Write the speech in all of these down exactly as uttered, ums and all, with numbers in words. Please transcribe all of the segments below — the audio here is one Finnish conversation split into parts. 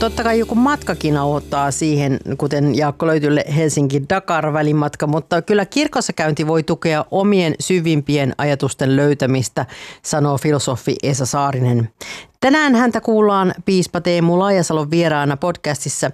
Totta kai joku matkakin auttaa siihen, kuten Jaakko Löytylle Helsinki-Dakar-välimatka, mutta kyllä kirkossa käynti voi tukea omien syvimpien ajatusten löytämistä, sanoo filosofi Esa Saarinen. Tänään häntä kuullaan piispa Teemu Laajasalon vieraana podcastissa.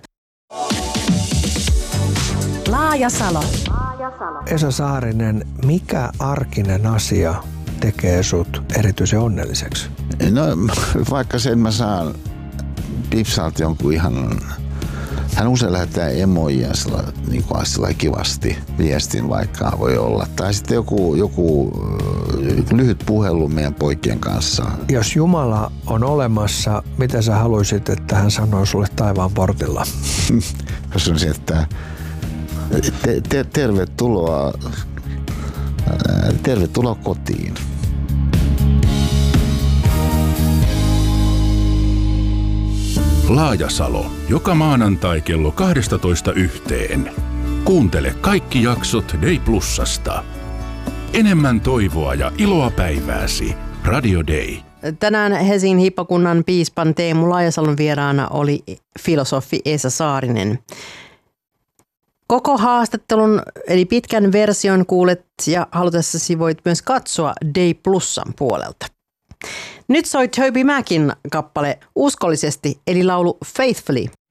Laajasalo. Esa Saarinen, mikä arkinen asia tekee sut erityisen onnelliseksi? No vaikka sen mä saan Pipsalta jonkun ihan, hän usein lähettää emoja niin kuin kivasti viestin vaikka voi olla. Tai sitten joku, joku lyhyt puhelu meidän poikien kanssa. Jos Jumala on olemassa, mitä sä haluaisit, että hän sanoo sulle taivaan portilla? Jos on se, että te, te, tervetuloa, tervetuloa kotiin. Laajasalo. Joka maanantai kello kaksitoista yhteen. Kuuntele kaikki jaksot Day Plusasta. Enemmän toivoa ja iloa päivääsi. Radio Day. Tänään Helsingin hiippakunnan piispan Teemu Laajasalon vieraana oli filosofi Esa Saarinen. Koko haastattelun eli pitkän version kuulet ja halutessasi voit myös katsoa Day Plusan puolelta. Nyt soi Toby Mackin kappale Uskollisesti eli laulu Faithfully.